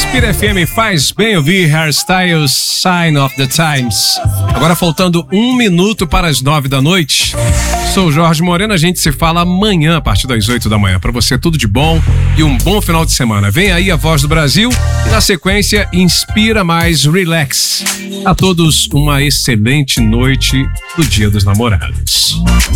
Inspira FM faz bem ouvir Hairstyles, Sign of the Times. Agora faltando 1 minuto para as 9 da noite. Sou o Jorge Moreno, a gente se fala amanhã a partir das 8 da manhã. Para você tudo de bom e um bom final de semana. Vem aí a Voz do Brasil e na sequência Inspira Mais Relax. A todos uma excelente noite do Dia dos Namorados.